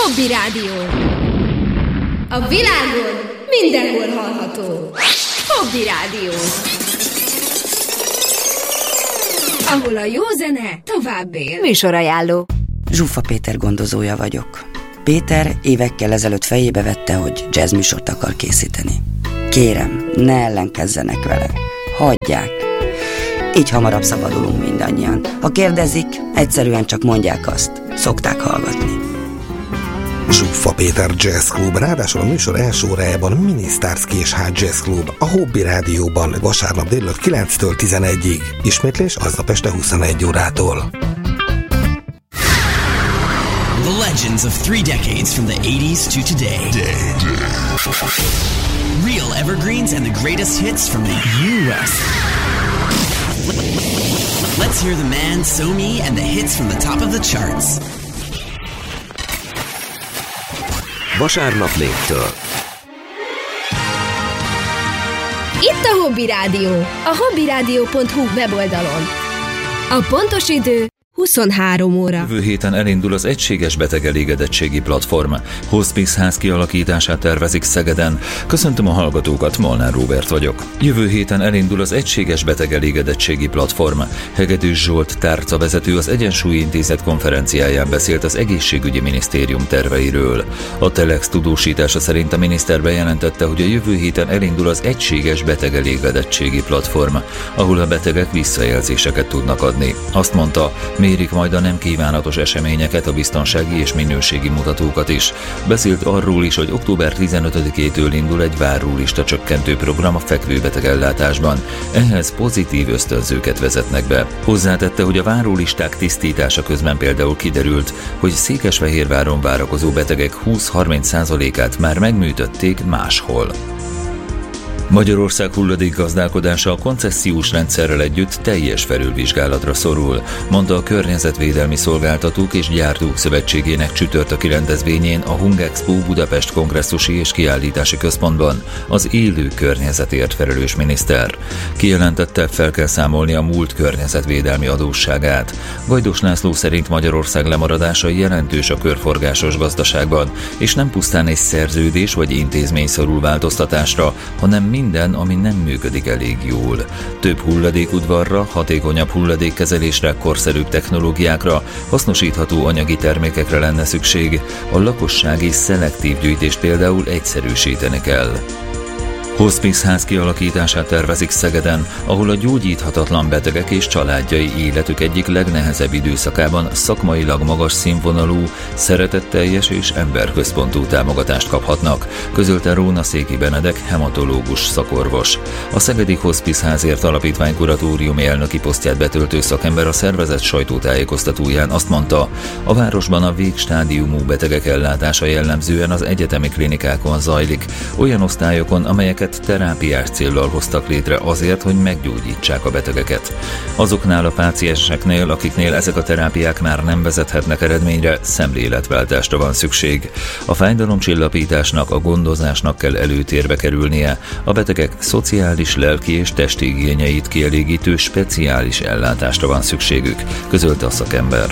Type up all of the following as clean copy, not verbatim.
Hobby Rádió. A világon mindenhol hallható. Hobby Rádió. Ahol a jó zene tovább él. Műsorajánló. Zsuffa Péter gondozója vagyok. Péter évekkel ezelőtt fejébe vette, hogy jazzműsort akar készíteni. Kérem, ne ellenkezzenek vele. Hagyják. Így hamarabb szabadulunk mindannyian. Ha kérdezik, egyszerűen csak mondják azt. Szokták hallgatni. Zsuffa Péter Jazz Club, ráadásul a műsor első órájában Minisztárszki és Ház Jazz Club a Hobby Rádióban vasárnap délelőtt 9-től 11-ig. Ismétlés aznap este 21 órától. The legends of 3 decades from the 80s to today. Real evergreens and the greatest hits from the U.S. Let's hear the man, So-Me, and the hits from the top of the charts. Vasárnap 4-től. Itt a Hobby Rádió, a hobbyradio.hu weboldalon. A pontos idő 23 óra. Jövő héten elindul az Egységes Betegelégedettségi Platform. Hospice ház kialakítását tervezik Szegeden. Köszöntöm a hallgatókat, Molnár Róbert vagyok. Jövő héten elindul az Egységes Betegelégedettségi Platform. Hegedűs Zsolt tárcavezető az Egyensúly Intézet konferenciáján beszélt az Egészségügyi Minisztérium terveiről. A Telex tudósítása szerint a miniszter bejelentette, hogy a jövő héten elindul az Egységes Betegelégedettségi Platform, ahol a betegek visszajelzéseket tudnak adni. Azt mondta, mérik majd a nem kívánatos eseményeket, a biztonsági és minőségi mutatókat is. Beszélt arról is, hogy október 15-től indul egy várólista csökkentő program a fekvőbeteg ellátásban. Ehhez pozitív ösztönzőket vezetnek be. Hozzátette, hogy a várólisták tisztítása közben például kiderült, hogy Székesfehérváron várakozó betegek 20-30%-át már megműtötték máshol. Magyarország hulladékgazdálkodása a koncessziós rendszerrel együtt teljes felülvizsgálatra szorul, mondta a Környezetvédelmi Szolgáltatók és Gyártók Szövetségének csütörtöki rendezvényén a Hungexpo Budapest Kongresszusi és Kiállítási Központban az élő környezetért felelős miniszter. Kijelentette, fel kell számolni a múlt környezetvédelmi adósságát. Gajdos László szerint Magyarország lemaradása jelentős a körforgásos gazdaságban, és nem pusztán egy szerződés vagy intézmény szorul változtatásra, hanem minden, ami nem működik elég jól. Több hulladékudvarra, hatékonyabb hulladékkezelésre, korszerűbb technológiákra, hasznosítható anyagi termékekre lenne szükség. A lakossági szelektív gyűjtést például egyszerűsíteni kell. Hospice ház kialakítását tervezik Szegeden, ahol a gyógyíthatatlan betegek és családjai életük egyik legnehezebb időszakában szakmailag magas színvonalú, szeretetteljes és emberközpontú támogatást kaphatnak, közölte Róna Széki Benedek, hematológus szakorvos. A Szegedi Hospice házért alapítvány kuratóriumi elnöki posztját betöltő szakember a szervezet sajtótájékoztatóján azt mondta, a városban a végstádiumú betegek ellátása jellemzően az egyetemi klinikákon zajlik, olyan osztályokon, amelyeket terápiás céllal hoztak létre azért, hogy meggyógyítsák a betegeket. Azoknál a pácienseknél, akiknél ezek a terápiák már nem vezethetnek eredményre, szemléletváltásra van szükség. A fájdalomcsillapításnak, a gondozásnak kell előtérbe kerülnie, a betegek szociális, lelki és testi igényeit kielégítő speciális ellátásra van szükségük, közölte a szakember.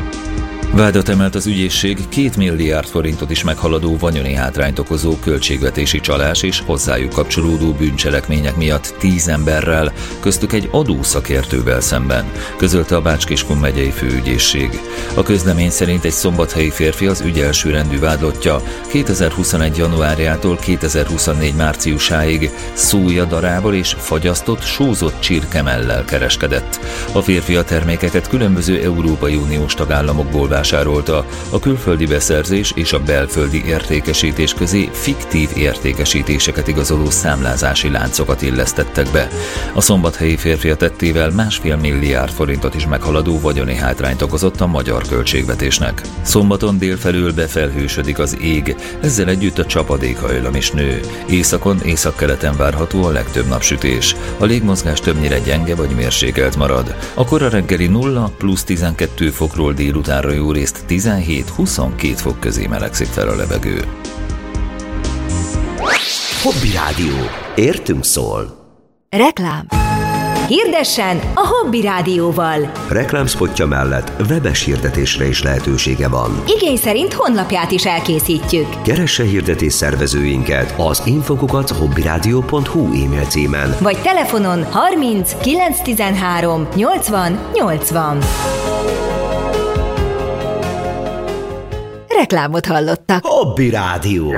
Vádat emelt az ügyészség 2 milliárd forintot is meghaladó vagyoni hátrányt okozó költségvetési csalás és hozzájuk kapcsolódó bűncselekmények miatt 10 emberrel, köztük egy adószakértővel szemben, közölte a Bács-Kiskun megyei főügyészség. A közlemény szerint egy szombathelyi férfi az ügy elsőrendű vádlottja 2021. januárjától 2024. márciusáig szójadarával és fagyasztott, sózott csirkemellel kereskedett. A férfi a termékeket különböző Európai Uniós tagállamokból vásárolta, a külföldi beszerzés és a belföldi értékesítés közé fiktív értékesítéseket igazoló számlázási láncokat illesztettek be. A szombathelyi férfi a tettével 1,5 milliárd forintot is meghaladó vagyoni hátrányt okozott a magyar költségvetésnek. Szombaton délfelől befelhősödik az ég, ezzel együtt a csapadékhajlam is nő. Északon, északkeleten várható a legtöbb napsütés. A légmozgás többnyire gyenge vagy mérsékelt marad. A kora reggeli 0 plusz 12 fokról délutánra jó részt 17-22 fok közé melegszik fel a levegő. Hobby Rádió. Értünk szól. Reklám. Hirdessen a Hobby Rádióval. Reklámspotja mellett webes hirdetésre is lehetősége van. Igény szerint honlapját is elkészítjük. Keresse hirdetés szervezőinket az info@hobbyradio.hu e-mail címen. Vagy telefonon 30 913 80 80. Reklámot hallottak. Hobby Rádió.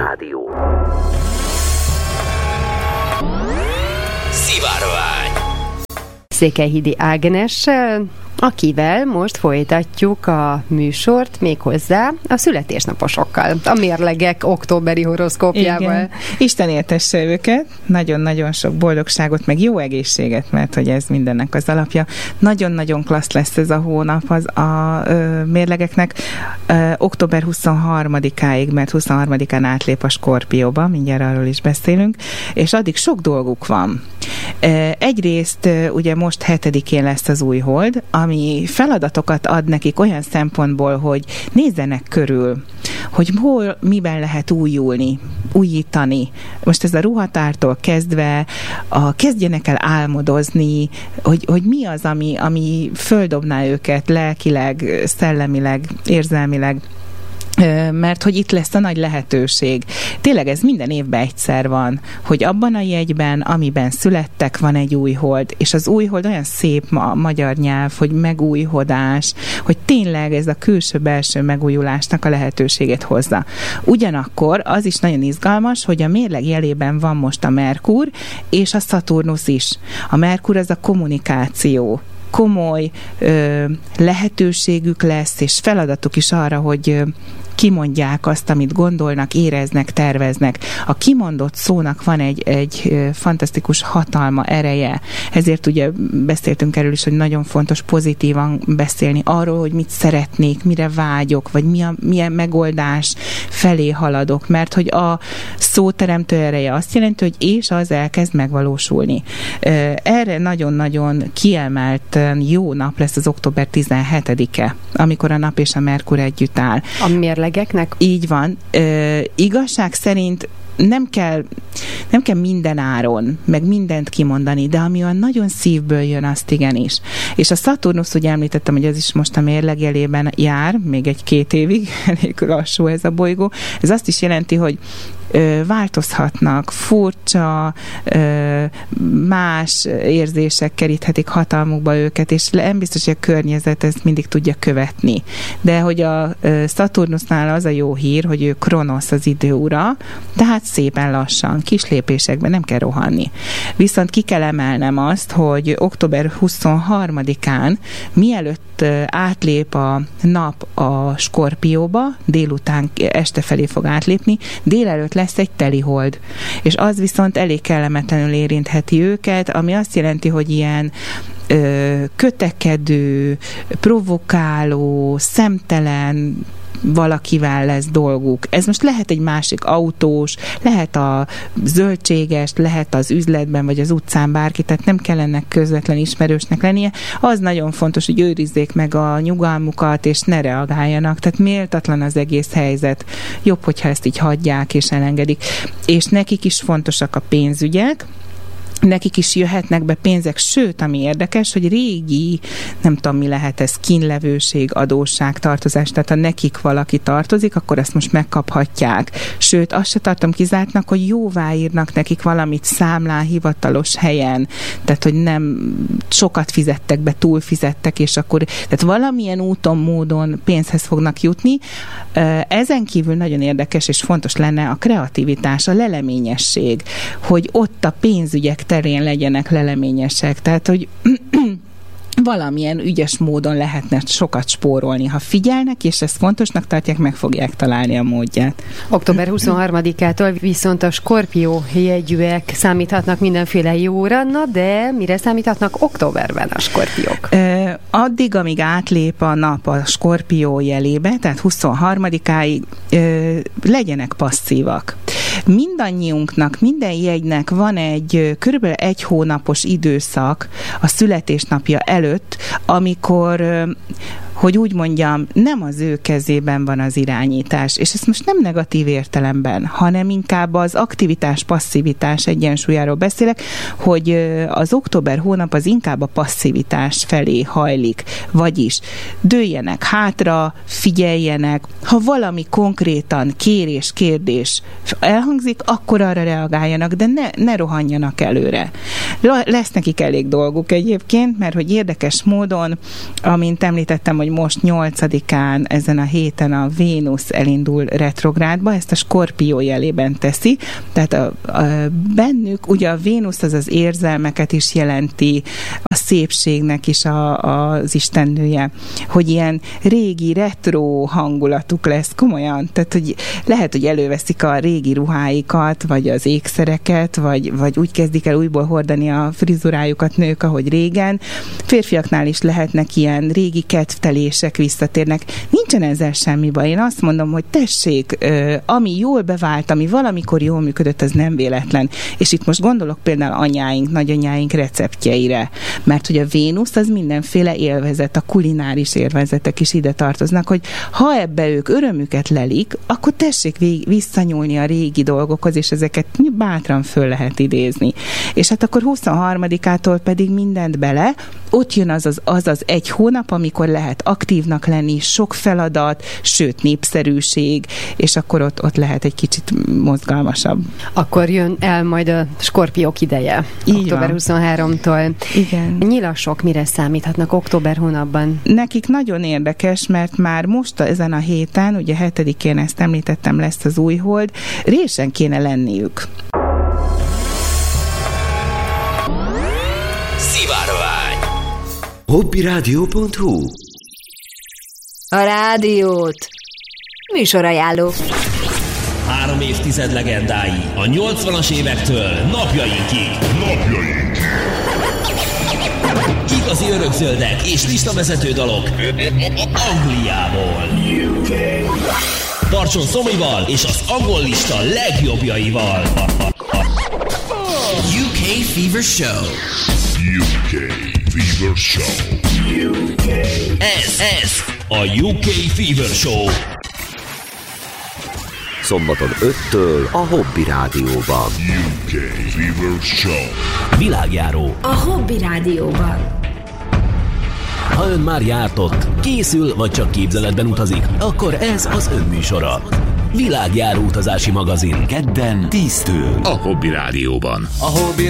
Szivárvány. Székelyhidi Ágnessel, akivel most folytatjuk a műsort, méghozzá a születésnaposokkal, a mérlegek októberi horoszkópjával. Igen. Isten éltesse őket, nagyon-nagyon sok boldogságot, meg jó egészséget, mert hogy ez mindennek az alapja. Nagyon-nagyon klassz lesz ez a hónap a mérlegeknek, október 23-áig, mert 23-án átlép a Skorpióba, mindjárt arról is beszélünk, és addig sok dolguk van. Egyrészt ugye most 7-én lesz az új hold, ami feladatokat ad nekik olyan szempontból, hogy nézzenek körül, hogy hol, miben lehet újulni, újítani. Most ez a ruhatártól kezdve, kezdjenek el álmodozni, hogy mi az, ami földobná őket lelkileg, szellemileg, érzelmileg, mert hogy itt lesz a nagy lehetőség. Tényleg ez minden évben egyszer van, hogy abban a jegyben, amiben születtek, van egy új hold, és az új hold olyan szép a magyar nyelv, hogy megújhodás, hogy tényleg ez a külső-belső megújulásnak a lehetőséget hozza. Ugyanakkor az is nagyon izgalmas, hogy a mérleg jelében van most a Merkur, és a Szaturnusz is. A Merkur az a kommunikáció, komoly lehetőségük lesz, és feladatuk is arra, hogy kimondják azt, amit gondolnak, éreznek, terveznek. A kimondott szónak van egy fantasztikus hatalma, ereje. Ezért ugye beszéltünk erről is, hogy nagyon fontos pozitívan beszélni arról, hogy mit szeretnék, mire vágyok, vagy milyen megoldás felé haladok, mert hogy a szóteremtő ereje azt jelenti, hogy és az elkezd megvalósulni. Erre nagyon-nagyon kiemelt jó nap lesz az október 17-e, amikor a nap és a Merkur együtt áll. A mérlegeknek? Így van. Igazság szerint nem kell minden áron, meg mindent kimondani, de ami olyan nagyon szívből jön, azt igenis. És a Szaturnusz, ugye említettem, hogy ez is most a mérleg jelében jár, még 1-2 évig, elég lassú ez a bolygó. Ez azt is jelenti, hogy változhatnak, furcsa, más érzések keríthetik hatalmukba őket, és nem biztos, hogy a környezet ezt mindig tudja követni. De hogy a Szaturnusznál az a jó hír, hogy ő Kronosz, az idő ura, tehát szépen lassan, kis lépésekben nem kell rohanni. Viszont ki kell emelnem azt, hogy október 23-án, mielőtt átlép a nap a Skorpióba, délután este felé fog átlépni, délelőtt lesz egy telihold. És az viszont elég kellemetlenül érintheti őket, ami azt jelenti, hogy ilyen kötekedő, provokáló, szemtelen valakivel lesz dolguk. Ez most lehet egy másik autós, lehet a zöldséges, lehet az üzletben, vagy az utcán bárki, tehát nem kell ennek közvetlen ismerősnek lennie. Az nagyon fontos, hogy őrizzék meg a nyugalmukat, és ne reagáljanak. Tehát méltatlan az egész helyzet. Jobb, hogyha ezt így hagyják, és elengedik. És nekik is fontosak a pénzügyek, nekik is jöhetnek be pénzek, sőt, ami érdekes, hogy régi, nem tudom, mi lehet ez, kínlevőség, adósság, tartozás, tehát ha nekik valaki tartozik, akkor ezt most megkaphatják. Sőt, azt se tartom kizártnak, hogy jóváírnak nekik valamit számlán, hivatalos helyen, tehát, hogy nem sokat fizettek be, túlfizettek, és akkor, tehát valamilyen úton, módon pénzhez fognak jutni. Ezen kívül nagyon érdekes és fontos lenne a kreativitás, a leleményesség, hogy ott a pénzügyek terén legyenek leleményesek. Tehát, hogy valamilyen ügyes módon lehetne sokat spórolni. Ha figyelnek, és ezt fontosnak tartják, meg fogják találni a módját. Október 23-ától viszont a Skorpió jegyűek számíthatnak mindenféle jóra, de mire számíthatnak októberben a Skorpiók? Addig, amíg átlép a nap a Skorpió jelébe, tehát 23-áig legyenek passzívak. Mindannyiunknak, minden jegynek van egy körülbelül 1 hónapos időszak a születésnapja előtt, amikor hogy úgy mondjam, nem az ő kezében van az irányítás, és ezt most nem negatív értelemben, hanem inkább az aktivitás-passzivitás egyensúlyáról beszélek, hogy az október hónap az inkább a passzivitás felé hajlik, vagyis dőljenek hátra, figyeljenek, ha valami konkrétan kérés, kérdés elhangzik, akkor arra reagáljanak, de ne rohanjanak előre. Lesz nekik elég dolguk egyébként, mert hogy érdekes módon, amint említettem, hogy most 8-án ezen a héten a Vénusz elindul retrográdba, ezt a Skorpió jelében teszi, tehát bennük ugye a Vénusz az érzelmeket is jelenti, a szépségnek is az istennője, hogy ilyen régi retro hangulatuk lesz, komolyan, tehát hogy lehet, hogy előveszik a régi ruháikat, vagy az ékszereket, vagy úgy kezdik el újból hordani a frizurájukat nők, ahogy régen. Férfiaknál is lehetnek ilyen régi kedvtelések, visszatérnek. Nincsen ezzel semmi baj. Én azt mondom, hogy tessék, ami jól bevált, ami valamikor jól működött, az nem véletlen. És itt most gondolok például anyáink, nagyanyáink receptjeire, mert hogy a Vénusz az mindenféle élvezet, a kulináris élvezetek is ide tartoznak, hogy ha ebbe ők örömüket lelik, akkor tessék visszanyúlni a régi dolgokhoz, és ezeket bátran föl lehet idézni. És hát akkor 23-ától pedig mindent bele, ott jön az egy hónap, amikor lehet aktívnak lenni, sok feladat, sőt népszerűség, és akkor ott lehet egy kicsit mozgalmasabb. Akkor jön el majd a skorpiók ideje. Így október 23-tól. Igen. Nyilasok mire számíthatnak október hónapban? Nekik nagyon érdekes, mert már most ezen a héten, ugye 7-én ezt említettem, lesz az újhold, résen kéne lenniük. Szivárvány. Hobbyradio.hu. A rádiót. Műsorajánló. 3 évtized legendái a 80-as évektől napjainkig. Igazi örökzöldek és listavezető dalok Angliából. Tartson Szomival és az angol lista legjobbjaival. UK Fever Show. Ez a UK Fever Show. Szombaton 5-től a Hobby Rádióban. UK Fever Show. Világjáró. A Hobby Rádióban. Ha ön már járt ott, készül vagy csak képzeletben utazik, akkor ez az ön műsora. Világjáró utazási magazin. Kedden 10-től a Hobby Rádióban. A Hobby